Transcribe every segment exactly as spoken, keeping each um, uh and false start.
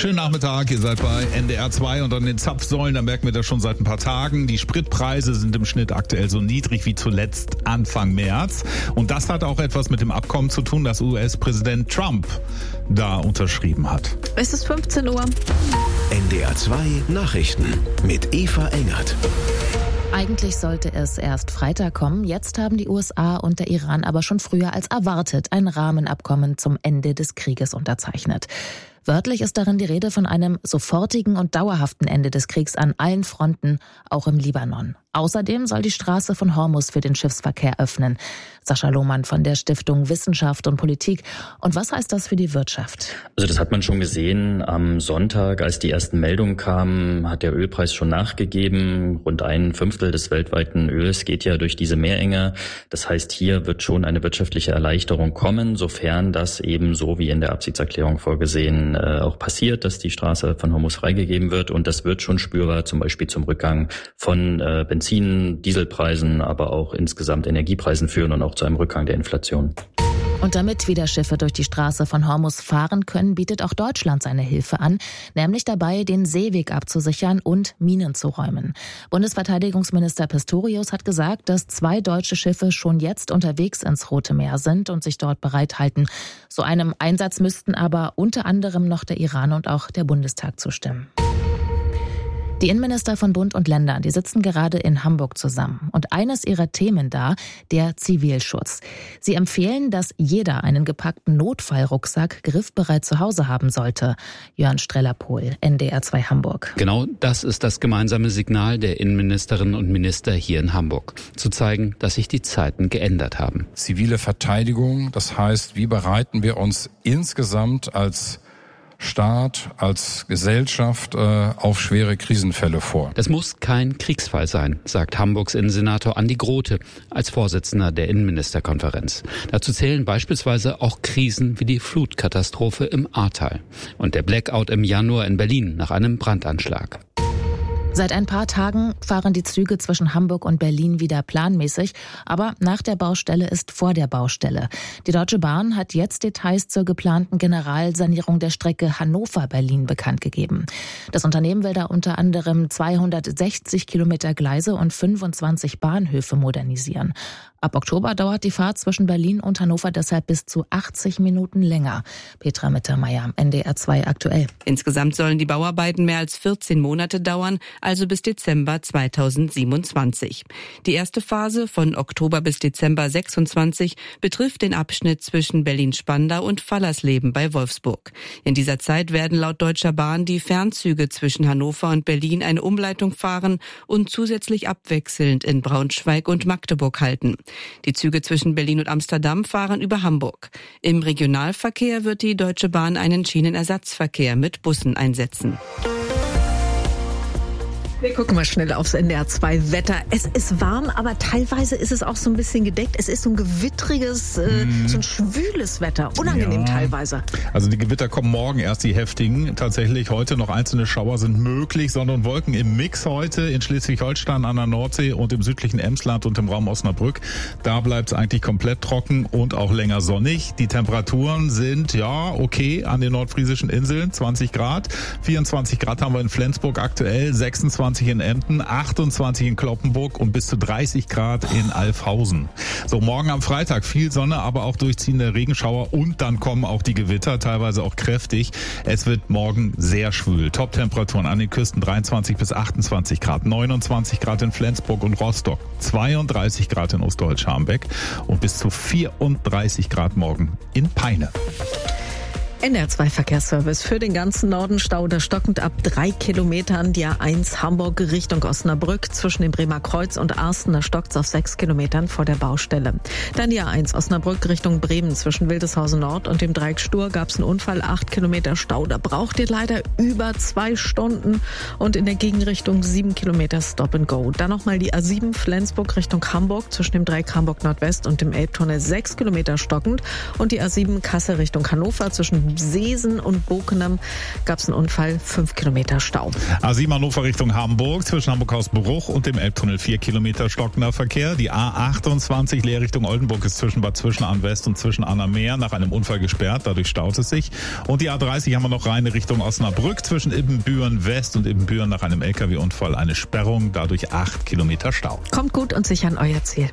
Schönen Nachmittag, ihr seid bei N D R zwei und an den Zapfsäulen, da merken wir das schon seit ein paar Tagen. Die Spritpreise sind im Schnitt aktuell so niedrig wie zuletzt Anfang März. Und das hat auch etwas mit dem Abkommen zu tun, das U S-Präsident Trump da unterschrieben hat. Es ist fünfzehn Uhr. N D R zwei Nachrichten mit Eva Engert. Eigentlich sollte es erst Freitag kommen. Jetzt haben die U S A und der Iran aber schon früher als erwartet ein Rahmenabkommen zum Ende des Krieges unterzeichnet. Wörtlich ist darin die Rede von einem sofortigen und dauerhaften Ende des Kriegs an allen Fronten, auch im Libanon. Außerdem soll die Straße von Hormuz für den Schiffsverkehr öffnen. Sascha Lohmann von der Stiftung Wissenschaft und Politik. Und was heißt das für die Wirtschaft? Also das hat man schon gesehen. Am Sonntag, als die ersten Meldungen kamen, hat der Ölpreis schon nachgegeben. Rund ein Fünftel des weltweiten Öls geht ja durch diese Meerenge. Das heißt, hier wird schon eine wirtschaftliche Erleichterung kommen, sofern das eben so wie in der Absichtserklärung vorgesehen äh, auch passiert, dass die Straße von Hormuz freigegeben wird. Und das wird schon spürbar, zum Beispiel zum Rückgang von äh, Benzin, Dieselpreisen, aber auch insgesamt Energiepreisen führen und auch zu einem Rückgang der Inflation. Und damit wieder Schiffe durch die Straße von Hormuz fahren können, bietet auch Deutschland seine Hilfe an, nämlich dabei, den Seeweg abzusichern und Minen zu räumen. Bundesverteidigungsminister Pistorius hat gesagt, dass zwei deutsche Schiffe schon jetzt unterwegs ins Rote Meer sind und sich dort bereithalten. So einem Einsatz müssten aber unter anderem noch der Iran und auch der Bundestag zustimmen. Die Innenminister von Bund und Ländern, die sitzen gerade in Hamburg zusammen. Und eines ihrer Themen da, der Zivilschutz. Sie empfehlen, dass jeder einen gepackten Notfallrucksack griffbereit zu Hause haben sollte. Jörn Streller-Pohl, N D R zwei Hamburg. Genau das ist das gemeinsame Signal der Innenministerinnen und Minister hier in Hamburg. Zu zeigen, dass sich die Zeiten geändert haben. Zivile Verteidigung, das heißt, wie bereiten wir uns insgesamt als Staat, als Gesellschaft äh, auf schwere Krisenfälle vor. Das muss kein Kriegsfall sein, sagt Hamburgs Innensenator Andi Grote als Vorsitzender der Innenministerkonferenz. Dazu zählen beispielsweise auch Krisen wie die Flutkatastrophe im Ahrtal und der Blackout im Januar in Berlin nach einem Brandanschlag. Seit ein paar Tagen fahren die Züge zwischen Hamburg und Berlin wieder planmäßig, aber nach der Baustelle ist vor der Baustelle. Die Deutsche Bahn hat jetzt Details zur geplanten Generalsanierung der Strecke Hannover-Berlin bekannt gegeben. Das Unternehmen will da unter anderem zweihundertsechzig Kilometer Gleise und fünfundzwanzig Bahnhöfe modernisieren. Ab Oktober dauert die Fahrt zwischen Berlin und Hannover deshalb bis zu achtzig Minuten länger. Petra Mittermeier, N D R zwei aktuell. Insgesamt sollen die Bauarbeiten mehr als vierzehn Monate dauern, also bis Dezember zweitausendsiebenundzwanzig. Die erste Phase von Oktober bis Dezember sechsundzwanzig betrifft den Abschnitt zwischen Berlin-Spandau und Fallersleben bei Wolfsburg. In dieser Zeit werden laut Deutscher Bahn die Fernzüge zwischen Hannover und Berlin eine Umleitung fahren und zusätzlich abwechselnd in Braunschweig und Magdeburg halten. Die Züge zwischen Berlin und Amsterdam fahren über Hamburg. Im Regionalverkehr wird die Deutsche Bahn einen Schienenersatzverkehr mit Bussen einsetzen. Wir gucken mal schnell aufs N D R zwei Wetter. Es ist warm, aber teilweise ist es auch so ein bisschen gedeckt. Es ist so ein gewittriges, äh, mm. so ein schwüles Wetter. Unangenehm ja. teilweise. Also die Gewitter kommen morgen erst, die heftigen. Tatsächlich heute noch einzelne Schauer sind möglich. Sonne und Wolken im Mix heute in Schleswig-Holstein an der Nordsee und im südlichen Emsland und im Raum Osnabrück. Da bleibt es eigentlich komplett trocken und auch länger sonnig. Die Temperaturen sind, ja, okay, an den nordfriesischen Inseln, zwanzig Grad. vierundzwanzig Grad haben wir in Flensburg aktuell, sechsundzwanzig in Emden, achtundzwanzig in Cloppenburg und bis zu dreißig Grad in Alfhausen. So, morgen am Freitag viel Sonne, aber auch durchziehende Regenschauer und dann kommen auch die Gewitter, teilweise auch kräftig. Es wird morgen sehr schwül. Top-Temperaturen an den Küsten dreiundzwanzig bis achtundzwanzig Grad, neunundzwanzig Grad in Flensburg und Rostock, zweiunddreißig Grad in Ostdeutsch-Scharmbeck und bis zu vierunddreißig Grad morgen in Peine. N D R zwei Verkehrsservice für den ganzen Norden. Stau oder stockend ab drei Kilometern. Die A eins Hamburg Richtung Osnabrück zwischen dem Bremer Kreuz und Arsten. Da stockt's auf sechs Kilometern vor der Baustelle. Dann die A eins Osnabrück Richtung Bremen zwischen Wildeshausen Nord und dem Dreieck Stur gab's einen Unfall. acht Kilometer Stau. Da braucht ihr leider über zwei Stunden. Und in der Gegenrichtung sieben Kilometer Stop and Go. Dann nochmal die A sieben Flensburg Richtung Hamburg zwischen dem Dreieck Hamburg Nordwest und dem Elbtunnel sechs Kilometer stockend. Und die A sieben Kassel Richtung Hannover zwischen Seesen und Bokenem gab es einen Unfall, fünf Kilometer Stau. A sieben Hannover Richtung Hamburg, zwischen Hamburg-Hausbruch und dem Elbtunnel vier Kilometer stockender Verkehr. Die A achtundzwanzig Leer Richtung Oldenburg ist zwischen Bad Zwischenahn West und Zwischenahner Meer nach einem Unfall gesperrt, dadurch staut es sich. Und die A dreißig haben wir noch rein Richtung Osnabrück, zwischen Ibbenbüren West und Ibbenbüren nach einem L K W-Unfall eine Sperrung, dadurch acht Kilometer Stau. Kommt gut und sicher an euer Ziel.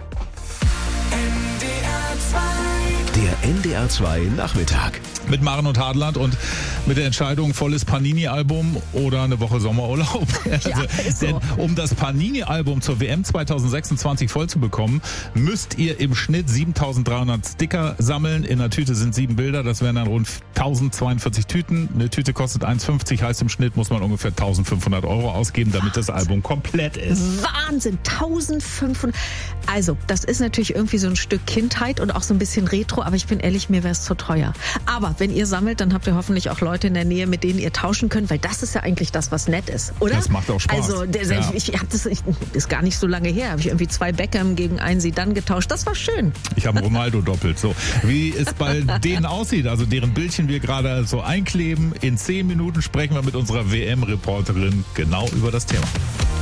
Der N D R zwei Nachmittag. Mit Maren und Hadland und mit der Entscheidung volles Panini-Album oder eine Woche Sommerurlaub. Also, ja, ist so. Denn um das Panini-Album zur W M zwanzig sechsundzwanzig voll zu bekommen, müsst ihr im Schnitt siebentausenddreihundert Sticker sammeln. In der Tüte sind sieben Bilder, das wären dann rund tausendzweiundvierzig Tüten. Eine Tüte kostet eins fünfzig, heißt im Schnitt muss man ungefähr eintausendfünfhundert Euro ausgeben, damit das Album komplett ist. Wahnsinn, eintausendfünfhundert. Also, das ist natürlich irgendwie so ein Stück Kindheit und auch so ein bisschen Retro, aber ich bin ehrlich, mir wäre es zu teuer. Aber wenn ihr sammelt, dann habt ihr hoffentlich auch Leute in der Nähe, mit denen ihr tauschen könnt, weil das ist ja eigentlich das, was nett ist, oder? Das macht auch Spaß. Also, der, ja. ich, ich hab das ich, ist gar nicht so lange her, habe ich irgendwie zwei Beckham gegen einen Zidane getauscht. Das war schön. Ich habe Ronaldo doppelt. So, wie es bei denen aussieht, also deren Bildchen wir gerade so einkleben. In zehn Minuten sprechen wir mit unserer W M-Reporterin genau über das Thema.